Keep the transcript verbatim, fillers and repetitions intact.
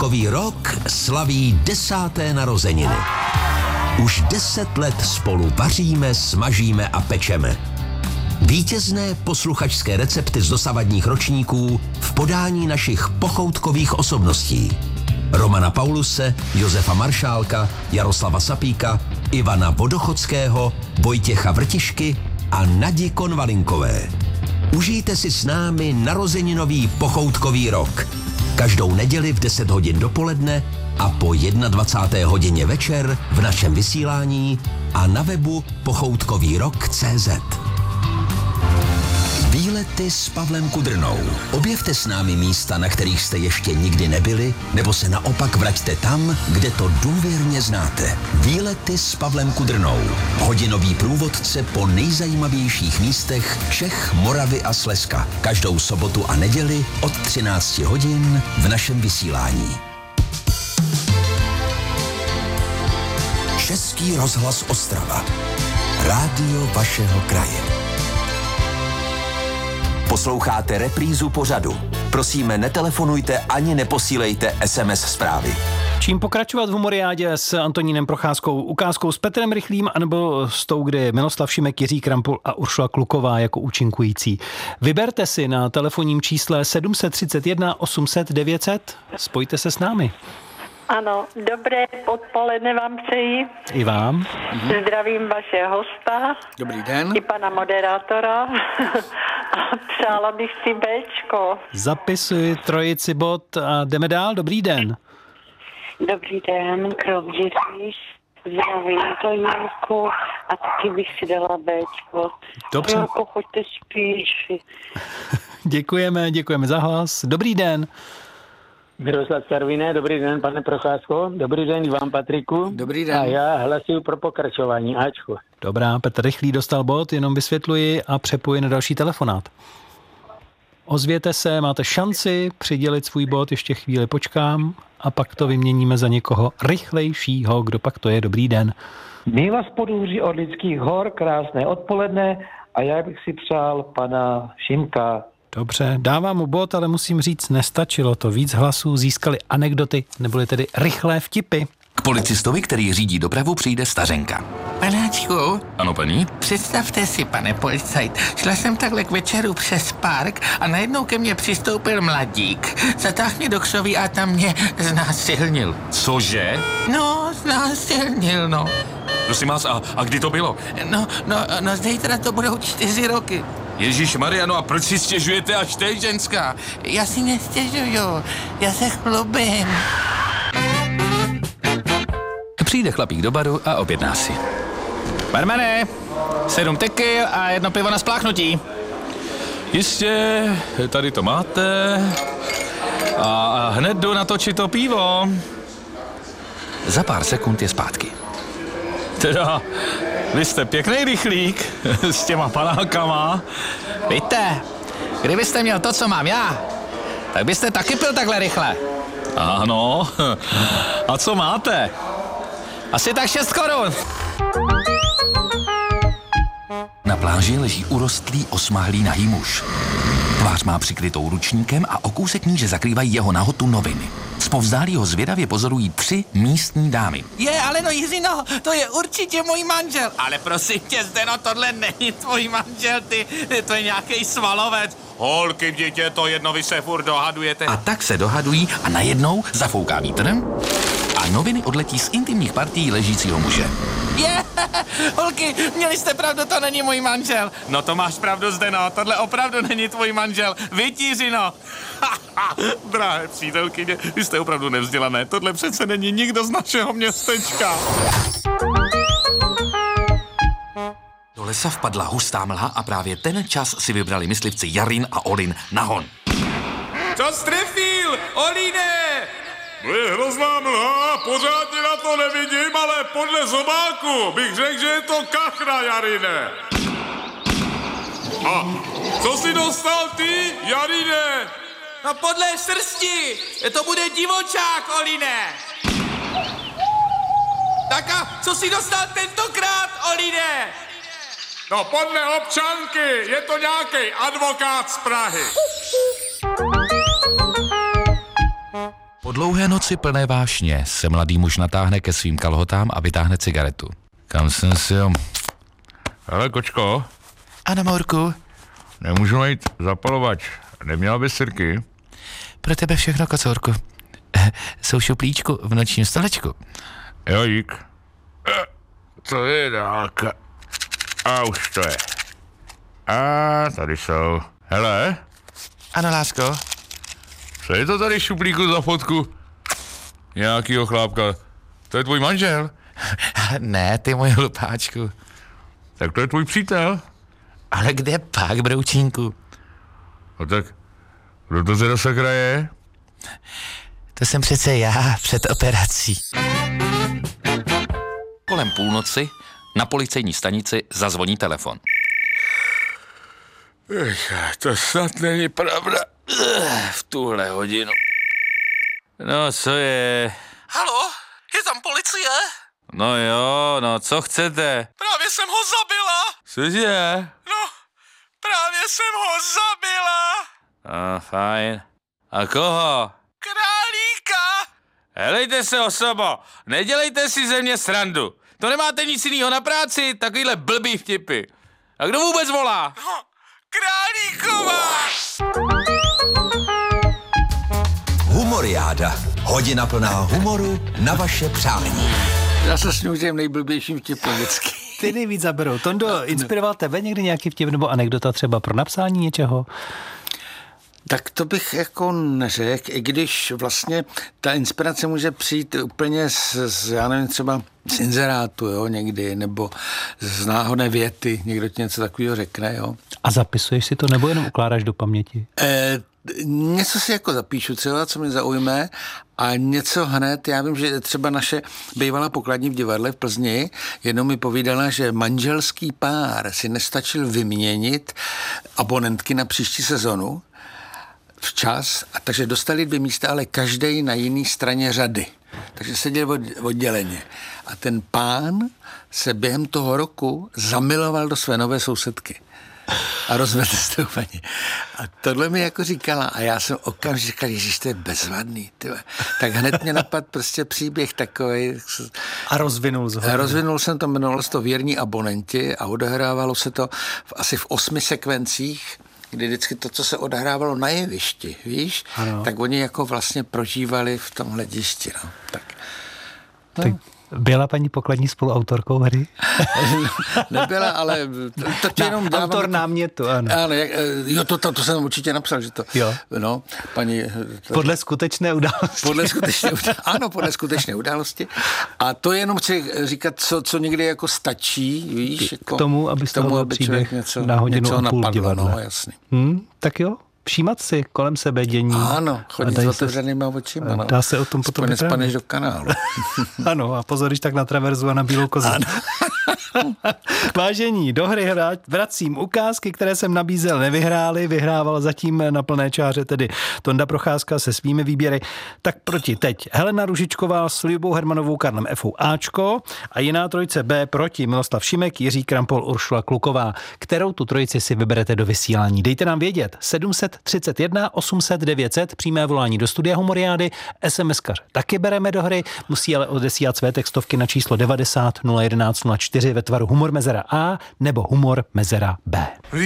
Pochoutkový rok slaví desáté narozeniny. Už deset let spolu vaříme, smažíme a pečeme. Vítězné posluchačské recepty z dosavadních ročníků v podání našich pochoutkových osobností. Romana Pauluse, Josefa Maršálka, Jaroslava Sapíka, Ivana Vodochodského, Vojtěcha Vrtišky a Nadi Konvalinkové. Užijte si s námi narozeninový pochoutkový rok. Každou neděli v deset hodin dopoledne a po dvacáté jedné hodině večer v našem vysílání a na webu pochoutkový rok tečka cé zet. Výlety s Pavlem Kudrnou. Objevte s námi místa, na kterých jste ještě nikdy nebyli, nebo se naopak vraťte tam, kde to důvěrně znáte. Výlety s Pavlem Kudrnou. Hodinový průvodce po nejzajímavějších místech Čech, Moravy a Slezska. Každou sobotu a neděli od třinácti hodin v našem vysílání. Český rozhlas Ostrava. Rádio vašeho kraje. Posloucháte reprízu pořadu. Prosíme, netelefonujte ani neposílejte es em es zprávy. Čím pokračovat v humoriádě s Antonínem Procházkou, ukázkou s Petrem Rychlým, anebo s tou, kde je Miloslav Šimek, Jiří Krampul a Uršula Kluková jako účinkující. Vyberte si na telefonním čísle sedm set třicet jedna osm set devět set. Spojte se s námi. Ano, dobré odpoledne vám přeji. I vám. Mhm. Zdravím vaše hosta. Dobrý den. I pana moderátora. A přála bych si béčko. Zapisuji trojici bod a jdeme dál. Dobrý den. Dobrý den, Krovděříš. Zdravím to Jirku a taky bych si dala béčko. Dobře. Jirko, choďte spíš. Děkujeme, děkujeme za hlas. Dobrý den. Miroslav Karviné, dobrý den, pane Procházko, dobrý den vám, Patriku. Dobrý den. A já hlasuju pro pokračování, Ačko. Dobrá, Petr Rychlý dostal bod, jenom vysvětluji a přepoji na další telefonát. Ozvěte se, máte šanci přidělit svůj bod, ještě chvíli počkám a pak to vyměníme za někoho rychlejšího, kdo pak to je. Dobrý den. Míla z Podhůří od Lidských hor, krásné odpoledne a já bych si přál pana Šimka. Dobře, dávám mu bod, ale musím říct, nestačilo to. Víc hlasů získali anekdoty, neboli tedy rychlé vtipy. K policistovi, který řídí dopravu, přijde stařenka. Panáčku, Ano, paní? představte si, pane policajt, šla jsem takhle k večeru přes park a najednou ke mně přistoupil mladík. Zatáhl mě do křoví a tam mě znásilnil. Cože? No, znásilnil, no. Prosím vás, a, a kdy to bylo? No, no, no, zítra to budou čtyři roky. Ježíš Mariano, a proč si stěžujete až teď, ženská? Já si nestěžuju, já se chlubím. Přijde chlapík do baru a objedná si. Barmane, sedm tekil a jedno pivo na spláchnutí. Jistě, tady to máte. A hned jdu natočit to pivo. Za pár sekund je zpátky. Teda, vy jste pěkný rychlík s těma panákama. Víte, kdybyste měl to, co mám já, tak byste taky pil takhle rychle. Ano. A co máte? Asi tak šest korun. Na pláži leží urostlý osmahlý nahý muž. Tvář má přikrytou ručníkem a o kousek níže zakrývají jeho nahotu noviny. Zpovzdálí ho zvědavě pozorují tři místní dámy. Je, ale no Jiřino, to je určitě můj manžel. Ale prosím tě, Zdeno, tohle není tvůj manžel, ty, to je nějaký svalovec. Holky, dítě, to jedno, vy se furt dohadujete. A tak se dohadují a najednou zafouká vítr a noviny odletí z intimních partií ležícího muže. Je, holky, měli jste pravdu, to není můj manžel. No to máš pravdu, Zdeno, tohle opravdu není tvůj manžel. Vy, Jiřino. Drahé přítelkyně, vy jste opravdu nevzdělané. Tohle přece není nikdo z našeho městečka. Do lesa vpadla hustá mlha a právě ten čas si vybrali myslivci Jarin a Olin na hon. Co strefil, Oline? To je hrozná mlha, pořádně na to nevidím, ale podle zobáku bych řekl, že je to kachra, Jarine. A co jsi dostal ty, Jarine? No podle srsti, to bude divočák, Oline. Tak a co jsi dostal tentokrát, Oline? No podle občanky je to nějaký advokát z Prahy. Po dlouhé noci plné vášně se mladý muž natáhne ke svým kalhotám a vytáhne cigaretu. Kam jsem si jo... Hele, kočko. Ano, Mourku. Nemůžu najít zapalovač. Neměla bys sirky? Pro tebe všechno, kocourku. Jsou šuplíčku v nočním stolečku. Jo, dík. To je dálka. A už to je. A tady jsou. Hele. Ano, lásko. Co je to tady šuplíku za fotku? Nějakýho chlápka. To je tvůj manžel? Ne, ty můj hlupáčku. Tak to je tvůj přítel. Ale kde pak, broučínku? No tak, kdo to teda sakra je? To jsem přece já před operací. Kolem půlnoci na policejní stanici zazvoní telefon. Ech, to snad není pravda. V tuhle hodinu. No, co je? Halo, je tam policie? No jo, no, co chcete? Právě jsem ho zabila. Cože? No, právě jsem ho zabila. A, fajn. A koho? Králíka. Helejte se, osobo, nedělejte si ze mě srandu. To nemáte nic jiného na práci, takovýhle blbý vtipy. A kdo vůbec volá? No, Králíková. Humoriáda. Hodina plná humoru na vaše přání. Já se sňu těm nejblbějším vtipem vždycky. Ty nejvíc zaberou. Tondo, inspiroval tebe někdy nějaký vtip nebo anekdota třeba pro napsání něčeho? Tak to bych jako neřekl, i když vlastně ta inspirace může přijít úplně z, z já nevím, třeba z inzerátu, jo, někdy, nebo z náhodné věty, někdo ti něco takového řekne, jo. A zapisuješ si to, nebo jenom ukládáš do paměti? E, něco si jako zapíšu třeba, co mě zaujme, a něco hned, já vím, že třeba naše bývalá pokladní v divadle v Plzni jednou mi povídala, že manželský pár si nestačil vyměnit abonentky na příští sezonu včas, a takže dostali dvě místa, ale každý na jiné straně řady. Takže seděli odděleně. A ten pán se během toho roku zamiloval do své nové sousedky. A rozvedl se to úplně. A tohle mi jako říkala. A já jsem okamžitě říkal, ježiš, to je bezvadný. Tyhle. Tak hned mě napadl prostě příběh takovej. A rozvinul z A rozvinul jsem to, jmenovalo se to Věrní abonenti a odehrávalo se to v, asi v osmi sekvencích, kdy vždycky to, co se odehrávalo na jevišti, víš, ano. Tak oni jako vlastně prožívali v tom hledišti, no. Tak, no. Tak byla paní pokladní spoluautorkou hry? Nebyla, ale to, to jenom dávám... Autor námětu, ano. Ano, jak, jo, to, to, to jsem určitě napsal, že to... Jo. No, paní... To, podle skutečné události. Podle skutečné události. Ano, podle skutečné události. A to jenom chci říkat, co, co někdy jako stačí, víš, jako... K tomu, aby z toho byl příběh něco, na hodinu něco a půl divadla. No, jasný. Hmm, tak jo. Všímat si kolem sebe dění. Ano, chodit s otevřenýma očima. No. Dá se o tom potom vyprávět. Spaneš do kanálu. Ano, a pozor, když tak na traverzu a na bílou kozu. Vážení, do hry hrát vracím ukázky, které jsem nabízel, nevyhráli, vyhrával zatím na plné čáře tedy Tonda Procházka se svými výběry. Tak proti teď Helena Ružičková s Libou Hermanovou, Karlem Efou Ačko a jiná trojice B proti Miloslav Šimek, Jiří Krampol, Uršula Kluková. Kterou tu trojici si vyberete do vysílání? Dejte nám vědět. sedm set třicet jedna osm set devět set, přímé volání do studia Humoriády, SMSkař taky bereme do hry, musí ale odesílat své textovky na číslo devadesát nula jedenáct nula čtyři ve tvaru humor mezera A nebo humor mezera B.